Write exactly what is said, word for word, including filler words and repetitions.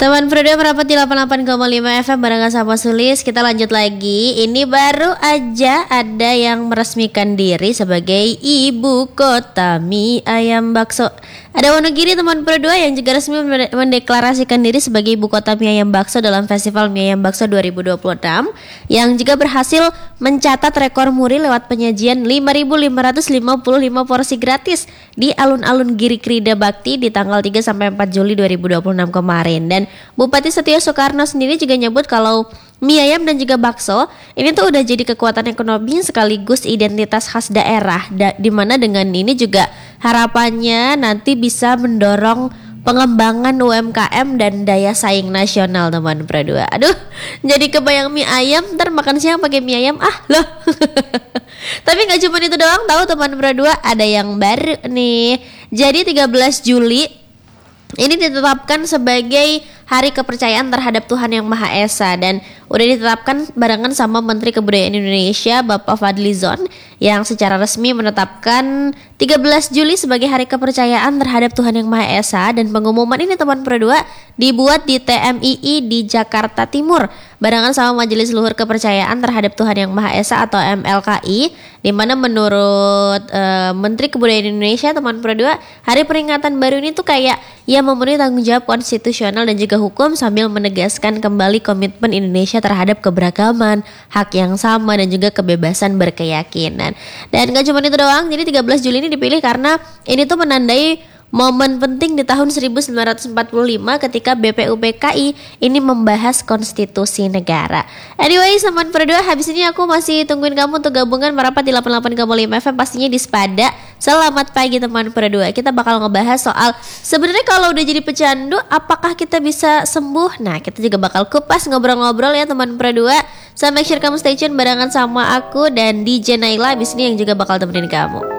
Teman Produa merapat di delapan puluh delapan koma lima F M barengan sama Sulis. Kita lanjut lagi. Ini baru aja ada yang meresmikan diri sebagai ibu kota mie ayam bakso. Ada Wonogiri teman Produa yang juga resmi mendeklarasikan diri sebagai ibu kota mie ayam bakso dalam Festival Mie Ayam Bakso dua ribu dua puluh enam yang juga berhasil mencatat rekor muri lewat penyajian lima ribu lima ratus lima puluh lima porsi gratis di alun-alun Giri Krida Bakti di tanggal tiga sampai empat Juli dua ribu dua puluh enam kemarin. Dan Bupati Setio Soekarno sendiri juga nyebut kalau mie ayam dan juga bakso ini tuh udah jadi kekuatan ekonomi sekaligus identitas khas daerah, da- dimana dengan ini juga harapannya nanti bisa mendorong pengembangan U M K M dan daya saing nasional teman Produa. Aduh, jadi kebayang mie ayam, ntar makan siang pakai mie ayam ah loh. Tapi nggak cuma itu doang, tahu teman Produa ada yang baru nih. Jadi tiga belas Juli ini ditetapkan sebagai Hari Kepercayaan Terhadap Tuhan Yang Maha Esa dan udah ditetapkan barengan sama Menteri Kebudayaan Indonesia Bapak Fadlizon yang secara resmi menetapkan tiga belas Juli sebagai Hari Kepercayaan Terhadap Tuhan Yang Maha Esa. Dan pengumuman ini teman Produa dibuat di T M I I di Jakarta Timur barengan sama Majelis Luhur Kepercayaan Terhadap Tuhan Yang Maha Esa atau M L K I, di mana menurut uh, Menteri Kebudayaan Indonesia teman Produa, hari peringatan baru ini tuh kayak ya memenuhi tanggung jawab konstitusional dan juga hukum sambil menegaskan kembali komitmen Indonesia terhadap keberagaman, hak yang sama dan juga kebebasan berkeyakinan. Dan gak cuma itu doang, jadi tiga belas Juli ini dipilih karena ini tuh menandai momen penting di tahun seribu sembilan ratus empat puluh lima ketika B P U P K I ini membahas konstitusi negara. Anyway, teman Produa, habis ini aku masih tungguin kamu untuk gabungan merapat di delapan puluh delapan koma lima F M pastinya di Sepada. Selamat pagi teman Produa. Kita bakal ngebahas soal sebenarnya kalau udah jadi pecandu apakah kita bisa sembuh? Nah, kita juga bakal kupas ngobrol-ngobrol ya teman Produa. So make sure kamu stay tune barengan sama aku dan D J Naila habis ini yang juga bakal temenin kamu.